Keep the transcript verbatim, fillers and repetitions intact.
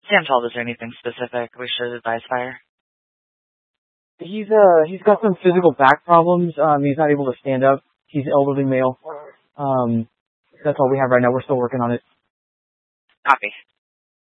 Sam told, is there anything specific we should advise fire? He's uh he's got some physical back problems. Um, he's not able to stand up. He's an elderly male. Um, that's all we have right now. We're still working on it. Copy.